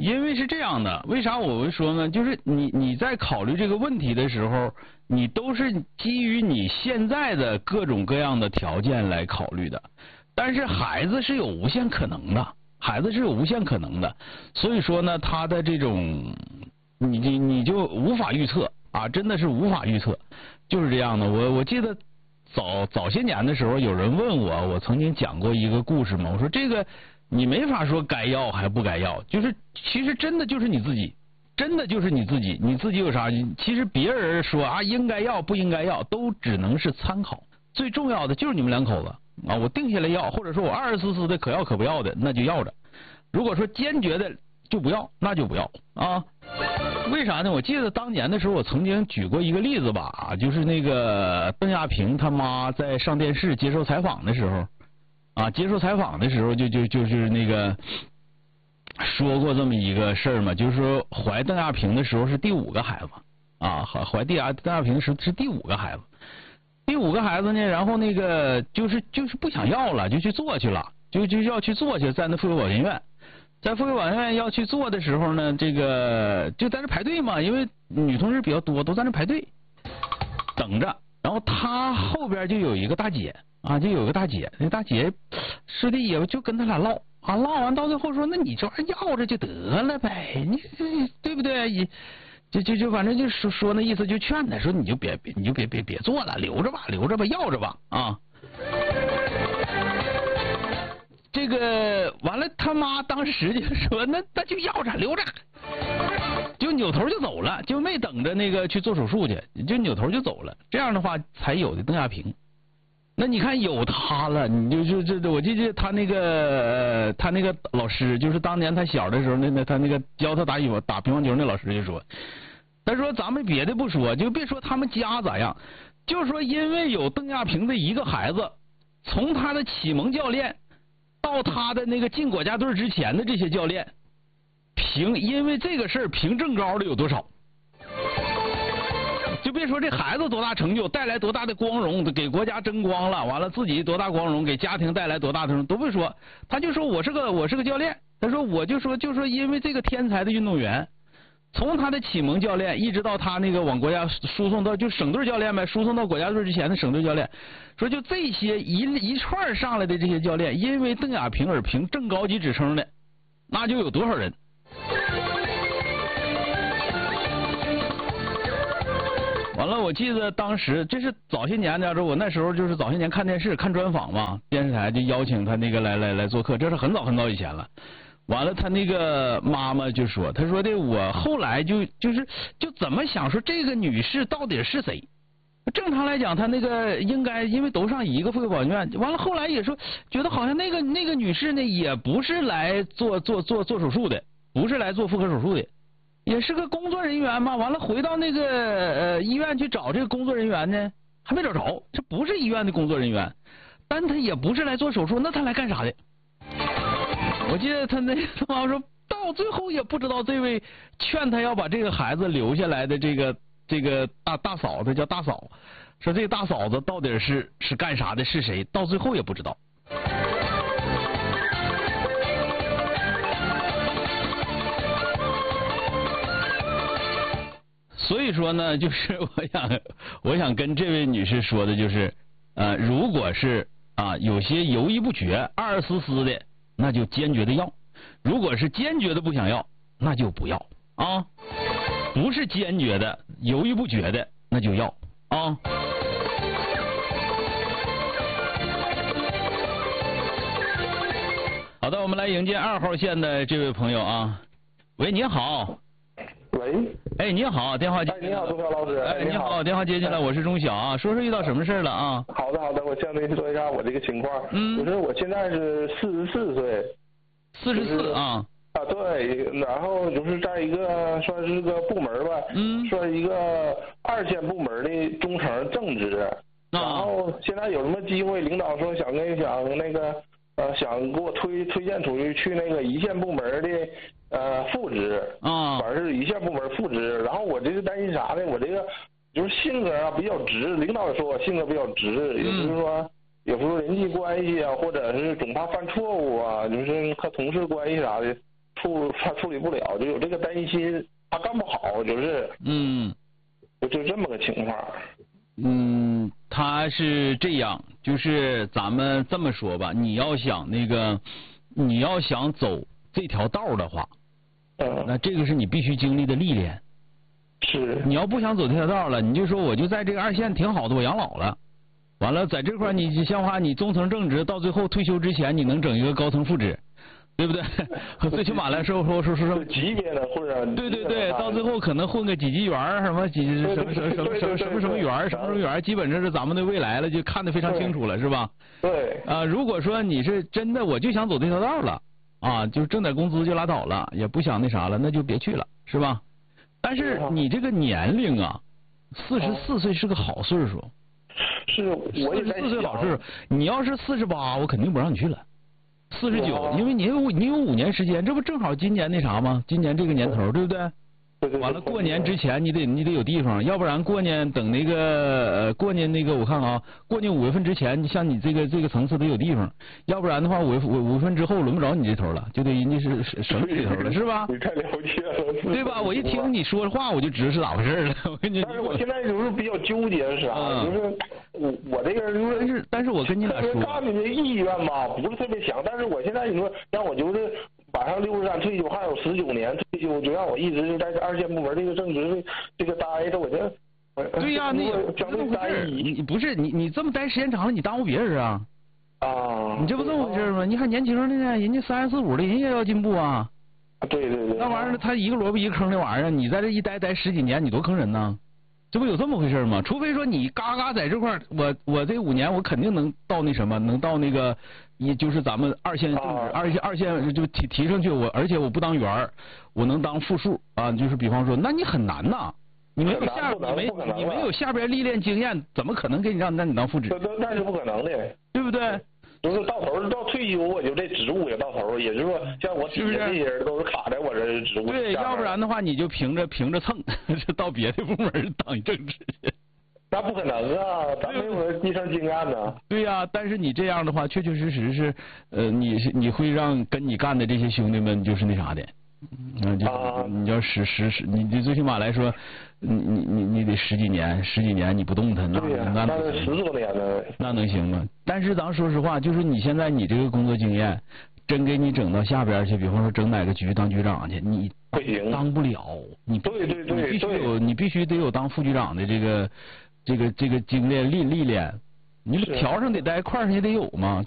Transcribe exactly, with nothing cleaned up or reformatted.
因为是这样的，为啥我会说呢？就是你你在考虑这个问题的时候，你都是基于你现在的各种各样的条件来考虑的。但是孩子是有无限可能的，孩子是有无限可能的，所以说呢，他的这种你你你就无法预测啊，真的是无法预测，就是这样的。我我记得早早些年的时候，有人问我，我曾经讲过一个故事嘛，我说这个。你没法说该要还不该要，就是其实真的就是你自己，真的就是你自己，你自己有啥？其实别人说啊应该要不应该要，都只能是参考。最重要的就是你们两口子啊，我定下来要，或者说我二十丝丝的可要可不要的，那就要着。如果说坚决的就不要，那就不要啊。为啥呢？我记得当年的时候，我曾经举过一个例子吧，就是那个邓亚萍他妈在上电视接受采访的时候。啊，接受采访的时候就就就是那个说过这么一个事儿嘛，就是说怀邓亚萍的时候是第五个孩子啊，怀怀第亚邓亚萍是是第五个孩子，第五个孩子呢，然后那个就是就是不想要了，就去做去了，就就要去做去，在那妇科保健院，在妇科保健院要去做的时候呢，这个就在那排队嘛，因为女同志比较多，都在那排队等着，然后他后边就有一个大姐。啊，就有个大姐，那大姐师弟也就跟他俩唠啊，唠完到最后说，那你这玩意儿要着就得了呗，你对不对？你就就就反正就说说那意思，就劝他说，你就别别你就别别别做了，留着吧，留着吧，要着吧啊。这个完了，他妈当时就说，那那就要着留着，就扭头就走了，就没等着那个去做手术去，就扭头就走了。这样的话才有的邓亚萍。那你看有他了，你就就这，我记得他那个呃，他那个老师，就是当年他小的时候，那那他那个教他打羽毛打乒乓球那老师就说，他说咱们别的不说，就别说他们家咋样，就说因为有邓亚萍的一个孩子，从他的启蒙教练到他的那个进国家队之前的这些教练，评因为这个事儿评正高的有多少？就别说这孩子多大成就，带来多大的光荣，给国家争光了，完了自己多大光荣，给家庭带来多大的荣，都不说。他就说我是个我是个教练，他说我就说就说因为这个天才的运动员，从他的启蒙教练一直到他那个往国家输送到就省队教练呗，输送到国家队之前的省队教练，说就这些一一串上来的这些教练，因为邓亚萍而评正高级职称的，那就有多少人？完了，我记得当时这是早些年的时候，我那时候就是早些年看电视看专访嘛，电视台就邀请他那个来来来做客，这是很早很早以前了。完了，他那个妈妈就说，他说的我后来就就是就怎么想说这个女士到底是谁？正常来讲，她那个应该因为都上一个妇科保健院，完了后来也说觉得好像那个那个女士呢也不是来做做做做手术的，不是来做妇科手术的。也是个工作人员嘛，完了回到那个呃医院去找这个工作人员呢，还没找着，这不是医院的工作人员，但他也不是来做手术，那他来干啥的？我记得他那他妈说到最后也不知道这位劝他要把这个孩子留下来的这个这个大大嫂子叫大嫂，说这个大嫂子到底是是干啥的，是谁？到最后也不知道。所以说呢，就是我想，我想跟这位女士说的就是，呃，如果是啊有些犹豫不决、二丝丝的，那就坚决的要；如果是坚决的不想要，那就不要啊。不是坚决的、犹豫不决的，那就要啊。好的，我们来迎接二号线的这位朋友啊。喂，你好。 喂， 哎，你好，电话接。 哎，你好，钟晓老师。 哎，你好，电话接进来，我是钟晓啊，说说遇到什么事了啊？ 好的，好的，我向您说一下我这个情况。 嗯。 就是我现在是四十四岁。 四十四啊。 啊，对，然后就是在一个算是个部门吧， 嗯， 算一个二线部门的中层正职。啊。然后现在有什么机会，领导说想跟想那个呃想给我推推荐出去去那个一线部门的。呃，副职啊， 反正是一线部门副职，然后我这个担心啥呢？我这个就是性格啊比较直，领导说我性格比较直，也就是说，有时候人际关系啊，或者是总怕犯错误啊，就是和同事关系啥的， 处他处理不了，就有这个担心他干不好，就是嗯， 就就这么个情况。 嗯，他是这样，就是咱们这么说吧，你要想那个，你要想走这条道的话， 嗯， 那这个是你必须经历的历练。 是。 你要不想走这条道了，你就说我就在这个二线挺好的，我养老了。完了，在这块你像话，你中层正职，到最后退休之前，你能整一个高层副职，对不对？最起码来说，说说说级别的或者对对对，到最后可能混个几级员什么几什么什么什么什么什么什么员什么什么员，基本上是咱们的未来了，就看得非常清楚了，是吧？ 对。 啊，如果说你是真的，我就想走这条道了，啊，就挣点工资就拉倒了，也不想那啥了，那就别去了，是吧？但是你这个年龄啊，四十四岁是个好岁数。 是，我也在想。四十四岁好岁数， 你要是四十八，我肯定不让你去了。四十九，因为你有你有五年时间，这不正好今年那啥吗？今年这个年头，对不对？ 对对。 完了，过年之前你得你得有地方，要不然过年等那个呃过年那个我看看啊，过年五月份之前，像你这个这个层次得有地方，要不然的话五月五五月份之后轮不着你这头了，就得人家是省里头了，是吧？ 你太了解了， 对吧？我一听你说的话，我就知道是咋回事了。我跟你， 但是我现在就是比较纠结是啥，嗯、就是我我这个人就是， 但是但是我跟你俩说， 干的这意愿吧，不是特别强，但是我现在你说让我就是。马上六十三退休，还有十九年退休，就让我一直在这二线部门这个正职这个待着，我这。 对呀、啊，那相对单一。 你不是你你这么待时间长了，你耽误别人啊。 啊。 你这不这么回事吗？你还年轻的呢，人家三十四五的，人也要进步啊。 对对对。 那玩意儿他一个萝卜一个坑的玩意儿，你在这一待待十几年，你多坑人呢。这不有这么回事吗？除非说你嘎嘎在这块儿，我我这五年我肯定能到那什么，能到那个，也就是咱们二线、 啊、 二线二线就提提上去，我而且我不当员儿，我能当副数啊，就是比方说，那你很难呐，你没有下你没你没有下边历练经验，怎么可能给你让让你当副职？ 那那是不可能的， 对不对？ 就是到头到退休，我就这职务也到头，也就是说，像我底下这些人都是卡在我这职务。 对，要不然的话，你就凭着凭着蹭，就到别的部门当正职去。 那不可能啊，咱没有地上经验呢。 对呀、啊，但是你这样的话，确确实实是，呃，你是你会让跟你干的这些兄弟们就是那啥的，嗯，就、 啊、 你要十十十，你你最起码来说，你你你你得十几年，十几年你不动弹，那那那十多年呢， 那能行吗？但是咱说实话，就是你现在你这个工作经验，真给你整到下边去，比方说整哪个局当局长去，你不行， 当不了，你对对对， 你必须有你必须得有当副局长的这个这个这个经验历历练，你条上得待，块上也得有嘛。